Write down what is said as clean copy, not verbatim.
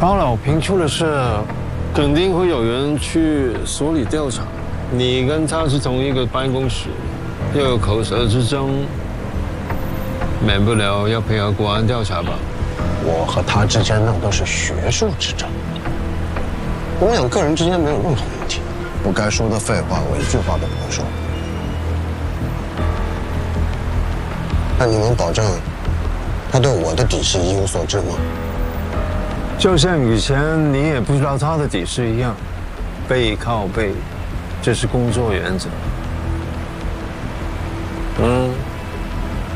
高老平出了事，肯定会有人去所里调查。你跟他是同一个办公室，又有口舌之争，免不了要配合国安调查吧？ 我和他之间那都是学术之争，我们俩个人之间没有任何问题。不该说的废话，我一句话都不会说。那你能保证他对我的底细一无所知吗？ 就像以前你也不知道他的底细一样，背靠背，这是工作原则。